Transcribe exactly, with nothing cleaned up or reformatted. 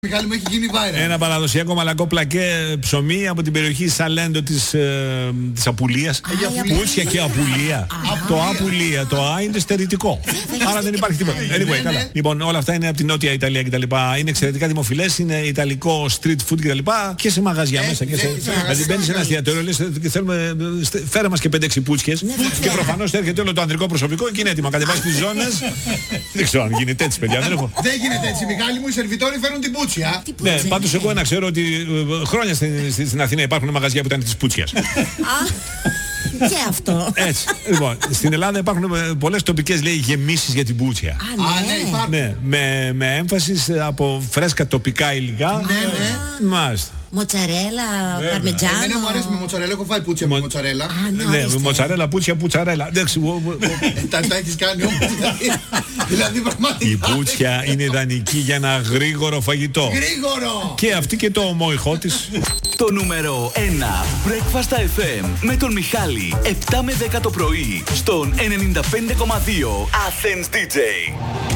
Μιχάλη μου, έχει γίνει viral. Ένα παραδοσιακό μαλακό πλακέ ψωμί από την περιοχή Σαλέντο της, ε, της Απουλίας. Πούτσια και Απουλία. Το Απουλία, το Α είναι στερητικό. Άρα δεν υπάρχει τίποτα. Anyway, καλά. Λοιπόν, όλα αυτά είναι από την Νότια Ιταλία κτλ. Είναι εξαιρετικά δημοφιλές, είναι ιταλικό street food κτλ. Και σε μαγαζιά μέσα. Δηλαδή μπαίνεις σε ένα εστιατόριο, λες θέλουμε, φέρε μας και πέντε έξι πούτσιες. Και προφανώς έρχεται όλο το ανδρικό προσωπικό και είναι έτοιμο. Κατεβάζει τις ζώνες. Δεν ξέρω αν γίνεται έτσι, παιδιά. Δεν γίνεται έτσι, Μιχάλη μου, οι σερβιτόροι φέρνουν την πούτσια. Ναι, πάντως εγώ να ξέρω ότι ε, χρόνια στην, στην Αθήνα υπάρχουν μαγαζιά που ήταν της πούτσιας. Και αυτό. Έτσι. Λοιπόν, στην Ελλάδα υπάρχουν πολλές τοπικές, λέει, γεμίσεις για την πούτσια. Α, ναι, υπάρχουν. Ναι, με, με έμφαση από φρέσκα τοπικά υλικά. Ναι, ναι. Μάλιστα. Μοτσαρέλα, παρμετζάνο. Εμένα μου αρέσει με μοτσαρέλα, έχω φάει πούτσια με μοτσαρέλα. Ναι, μοτσαρέλα, πούτσια, πουτσαρέλα. Τα έχεις κάνει όμως. Δηλαδή πραγματικά. Η πούτσια είναι ιδανική για ένα γρήγορο φαγητό. Γρήγορο! Και αυτή και το ομόηχό της. Το νούμερο ένα Breakfast εφ εμ με τον Μιχάλη επτά με δέκα το πρωί στον ενενήντα πέντε κόμμα δύο Athens ντι τζέι.